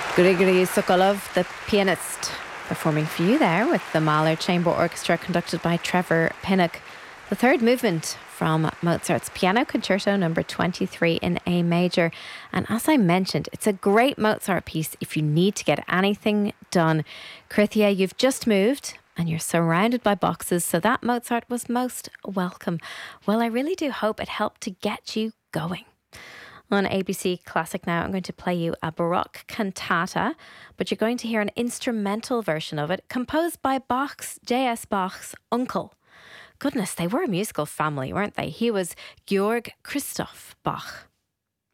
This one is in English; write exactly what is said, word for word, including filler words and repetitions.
Grigory Sokolov, the pianist, performing for you there with the Mahler Chamber Orchestra conducted by Trevor Pinnock. The third movement from Mozart's Piano Concerto number twenty-three in A major. And as I mentioned, it's a great Mozart piece if you need to get anything done. Cruithia, you've just moved and you're surrounded by boxes, so that Mozart was most welcome. Well, I really do hope it helped to get you going. On A B C Classic now, I'm going to play you a Baroque cantata, but you're going to hear an instrumental version of it composed by Bach's, J S Bach's uncle. Goodness, they were a musical family, weren't they? He was Georg Christoph Bach.